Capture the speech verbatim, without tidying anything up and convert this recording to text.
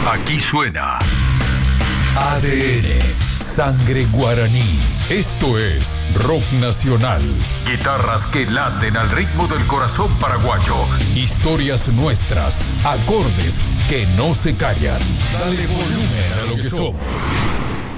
Aquí suena A D N, Sangre Guaraní. Esto es Rock Nacional. Guitarras que laten al ritmo del corazón paraguayo. Historias nuestras, acordes que no se callan. Dale volumen a lo que somos.